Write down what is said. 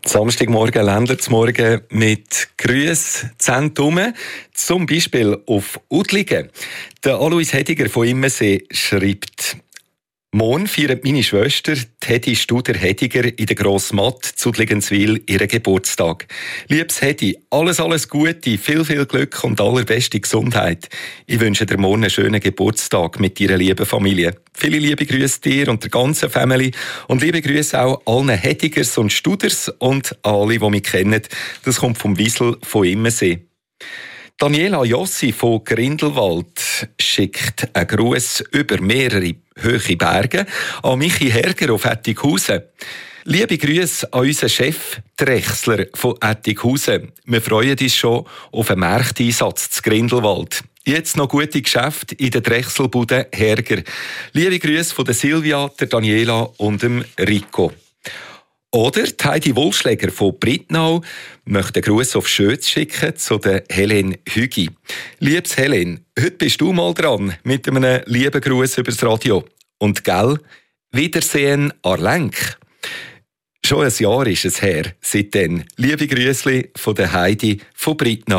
Samstagmorgen, Ländlersmorgen mit Grüsszentrum, zum Beispiel auf Udligen. Der Alois Hediger von Immensee schreibt: Morgen feiert meine Schwester Hedi Studer-Hediger in der Grossmatt zu Udligenswil ihren Geburtstag. Liebes Hedi, alles Gute, viel Glück und allerbeste Gesundheit. Ich wünsche dir morgen einen schönen Geburtstag mit deiner lieben Familie. Viele liebe Grüße dir und der ganzen Family und liebe Grüße auch allen Hedigers und Studers und alle, die mich kennen. Das kommt vom Wiesel von Immensee. Daniela Jossi von Grindelwald schickt einen Gruß über mehrere hohe Berge an Michi Herger auf Ettighausen. Liebe Grüße an unseren Chef Drechsler von Ettighausen. Wir freuen uns schon auf einen Markteinsatz zu Grindelwald. Jetzt noch gute Geschäfte in der Drechselbude Herger. Liebe Grüße von der Silvia, der Daniela und dem Rico. Oder die Heidi Wohlschläger von Brittnau möchte einen Gruß auf Schötz schicken zu der Helen Hügi. Liebes Helen, heute bist du mal dran mit einem lieben Gruß übers Radio. Und gell, Wiedersehen an Lenk. Schon ein Jahr ist es her, seitdem. Liebe Grüßli von der Heidi von Brittnau.